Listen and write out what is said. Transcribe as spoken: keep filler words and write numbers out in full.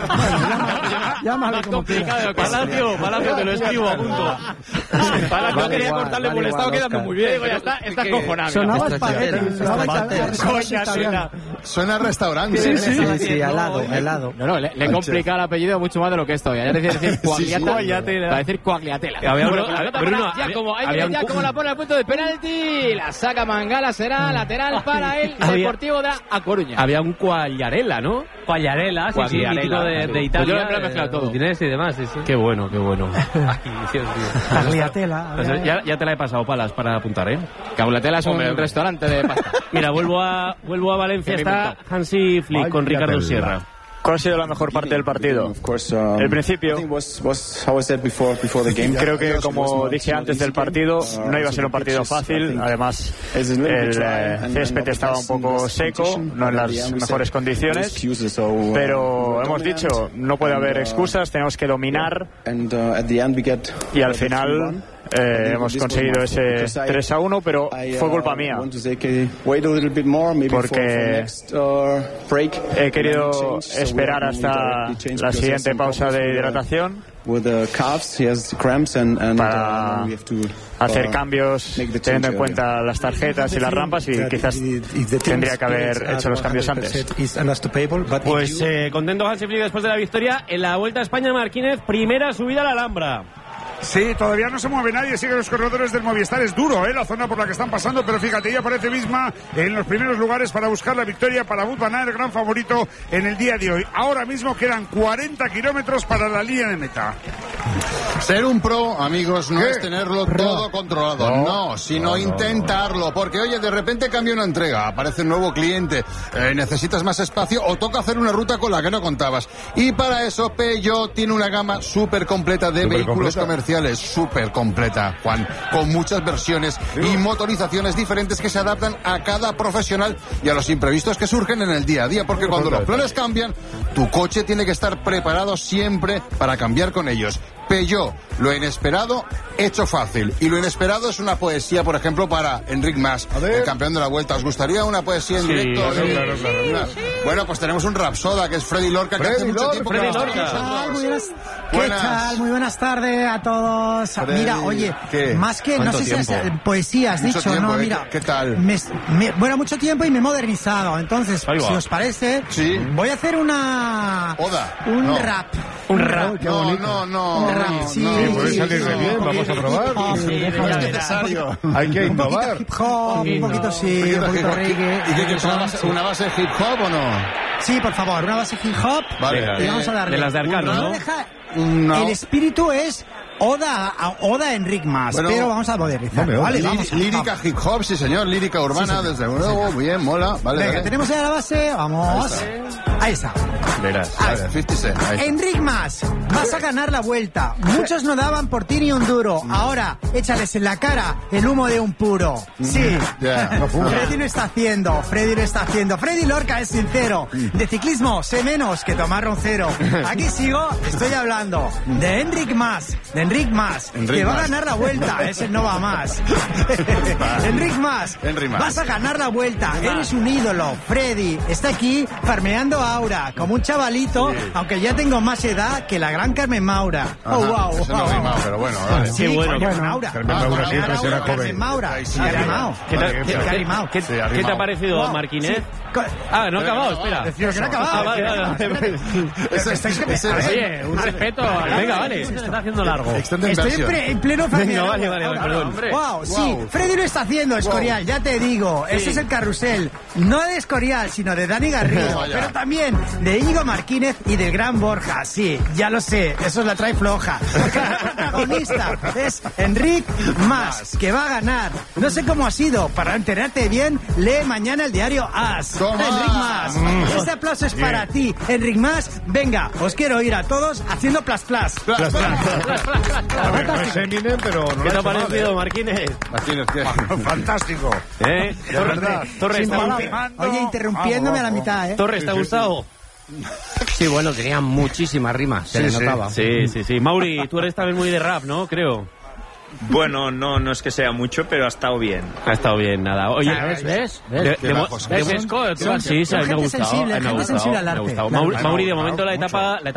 Llámale como complicado. Palacio, Palacio, te lo escribo, a punto. Palacio vale, quería igual, cortarle vale, por el estado quedando muy bien. Digo, ya está, estás cojonado. Sonaba espagueti, sonaba Suena a restaurante. Sí, sí, sí, sí, helado, helado. No, no, le, le complica el apellido mucho más de lo que esto. Ya decir, decir coagliatela. Va a decir coagliatela. Había Bruno, Bruno, ya como, hay ya como la pone al punto de penalti, la saca Mangala, será lateral para el Deportivo de A Coruña. Había un Quagliarella, ¿no? Quagliarella, sí, sí, mítico de, de Italia. Pues yo lo he mezclado todo. Udinese y demás, sí, sí. Qué bueno, qué bueno. Quagliatela. Ya, ya te la he pasado, Palas, para apuntar, ¿eh? Quagliatela es un Hombre. restaurante de pasta. Mira, vuelvo a, vuelvo a Valencia, está Hansi Flick con Ricardo Sierra. ¿Cuál ha sido la mejor parte del partido? El principio. Creo que, como dije antes del partido, no iba a ser un partido fácil. Además, el eh, césped estaba un poco seco, no en las mejores condiciones. Pero hemos dicho, no puede haber excusas, tenemos que dominar. Y al final eh, hemos conseguido ese tres a uno, pero fue culpa mía. Porque he querido esperar hasta la siguiente pausa de hidratación para hacer cambios teniendo en cuenta las tarjetas y las rampas, y quizás tendría que haber hecho los cambios antes. Pues eh, contento Hansi Flick después de la victoria en la Vuelta a España. Marquínez, primera subida a la Alhambra. Sí, todavía no se mueve nadie, sigue los corredores del Movistar, es duro, ¿eh? La zona por la que están pasando, pero fíjate, ya aparece Visma en los primeros lugares para buscar la victoria para Wout van Aert, el gran favorito en el día de hoy. Ahora mismo quedan cuarenta kilómetros para la línea de meta. Ser un pro, amigos, no ¿Qué? es tenerlo Pro. todo controlado, no, no sino no, no, intentarlo, porque oye, de repente cambia una entrega, aparece un nuevo cliente, eh, necesitas más espacio o toca hacer una ruta con la que no contabas. Y para eso Peugeot tiene una gama súper completa de super vehículos completa. comerciales. Súper completa, Juan, con muchas versiones y motorizaciones diferentes que se adaptan a cada profesional y a los imprevistos que surgen en el día a día, porque cuando los planes cambian, tu coche tiene que estar preparado siempre para cambiar con ellos. Peugeot, lo inesperado hecho fácil. Y lo inesperado es una poesía, por ejemplo, para Enric Mas, el campeón de la Vuelta. ¿Os gustaría una poesía en sí, directo? Claro, sí, claro, claro. Una... Bueno, pues tenemos un rapsoda, que es Freddy Lorca, Freddy que hace mucho Lorca, tiempo Freddy que Lorca. ¿Qué tal? Muy buenas, ¿Qué Buenas. tal? Muy buenas tardes a todos. Freddy, mira, oye, ¿qué? más que, no sé si es eh, poesía, has Mucho dicho, tiempo, no, ¿eh? mira. ¿Qué tal? Me, me, bueno, mucho tiempo y me he modernizado. Entonces, si os parece, sí. voy a hacer una... Oda. Un no. rap. Un rap. No, no, no. Un rap, no, sí. no, Sí, puede sí, salir sí, de bien, un vamos a probar. poquito Sí, hip hop, no es sí, necesario. Hay que un poquito innovar. hip hop, un poquito sí, un poquito reggae. ¿Y qué quieres? ¿Una base, ¿Una base hip hop o no? Sí, por favor, una base hip hop. Vale. Y vamos a darle. De las de Arcano, No ¿no? deja- No. El espíritu es Oda a Oda a Enric Mas, Bueno, pero vamos a modernizar. no me Vale, Lí- vamos. lírica hip hop, sí señor, lírica urbana, Sí, desde luego, muy bien, mola. Vale, Venga, vale. tenemos ya la base, vamos. Ahí está. Verás. Ahí Vale, está. cincuenta Cent, ahí está. Enric Mas, vas a ganar la vuelta. Muchos no daban por ti ni un duro. Ahora, échales en la cara el humo de un puro. Sí. Ya, no fuma. Freddy lo está haciendo, Freddy lo está haciendo. Freddy Lorca es sincero. De ciclismo sé menos que tomar un cero. Aquí sigo, estoy hablando de Enric Mas, de Enric Mas, Enric que va a Mas. ganar la vuelta. Ese no va más. Enric Mas, Enric Mas. vas a ganar la vuelta. Eres un ídolo. Freddy está aquí farmeando aura, como un chavalito, aunque ya tengo más edad que la gran Carmen Maura. Ajá, Oh, wow. eso no wow. ha rimado, pero bueno, vale. Sí, Qué bueno. coño, Bueno, Maura. Carmen Maura Ah, siempre será Carmen joven. Maura. Ahí sí, Sí, ha ya. rimado. ¿Qué te, Vale, qué- bien. qué- ha rimado. qué- Sí, ha qué te ha rimado. parecido, Wow. Marquínez? Co- Ah, no ha Pero acabado, no, espera. Pero que no ha acabado. Ah, vale, vale, vale. Ese- Estáis que- ese- Oye, un respeto. Venga, vale. Se está haciendo largo. Extended Estoy en, version. pre- en pleno Venga, farmeo. vale, vale, vale, perdón. Wow, sí, Wow. Freddy lo está haciendo, Escorial, ya te digo. Ese es el carrusel, no de Escorial, sino de Dani Garrido, Vaya. pero también de Íñigo Marquínez y del gran Borja. Sí, ya lo sé, eso es la trae floja. Porque el protagonista es Enric Mas, que va a ganar. No sé cómo ha sido, para enterarte bien, lee mañana el diario As. Toma. Enric Mas, este aplauso es para ti, Enric Mas. Venga, os quiero oír a todos haciendo plas plas. Plas, plas. A ver, no es Eminem, pero no ¿Qué lo te ha ha hecho mal, parecido, Marquínez? Martínez, ¿qué? ¿eh? Fantástico. ¿Eh? De verdad. Torres, Torres, Sin ¿te ha palabras. gustado? Oye, interrumpiéndome a la mitad, ¿eh? Torres, ¿te ha gustado? Sí, bueno, tenía muchísimas rimas, se Sí, le sí. notaba. Sí, sí, sí. Mauri, tú eres también muy de rap, ¿no? Creo. Bueno, no, no es que sea mucho, pero ha estado bien. Ha estado bien, nada. Oye, ¿Ves? ¿Ves? de, ¿Ves? de, mo- bajos. de, Es Esco, tú vas- sí, sí, son me ha gente gustado. sensible, me ha gente gustado, sensible al me ha arte. gustado. Claro. Mauri, Mauri, de Me ha momento la gustado etapa, la